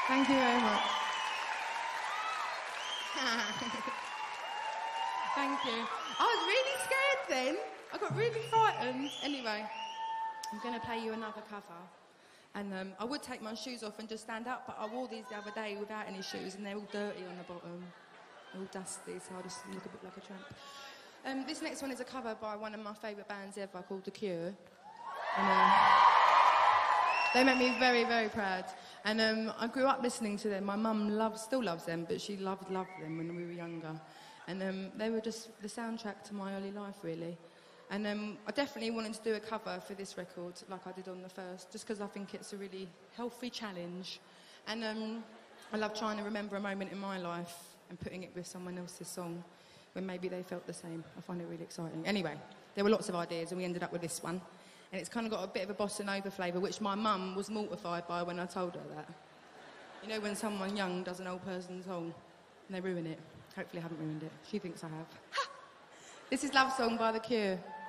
Thank you very much. Thank you. I was really scared then. I got really frightened. Anyway, I'm going to play you another cover. And I would take my shoes off and just stand up, but I wore these the other day without any shoes, and they're all dirty on the bottom. They're all dusty, so I just look a bit like a tramp. This next one is a cover by one of my favourite bands ever called The Cure. And, they make me very, very proud. And I grew up listening to them. My mum still loves them, but she loved them when we were younger. And they were just the soundtrack to my early life, really. And I definitely wanted to do a cover for this record, like I did on the first, just because I think it's a really healthy challenge. And I love trying to remember a moment in my life and putting it with someone else's song when maybe they felt the same. I find it really exciting. Anyway, there were lots of ideas, and we ended up with this one. And it's kind of got a bit of a bossa nova flavour, which my mum was mortified by when I told her that. You know when someone young does an old person's song and they ruin it? Hopefully I haven't ruined it. She thinks I have. This is Love Song by The Cure.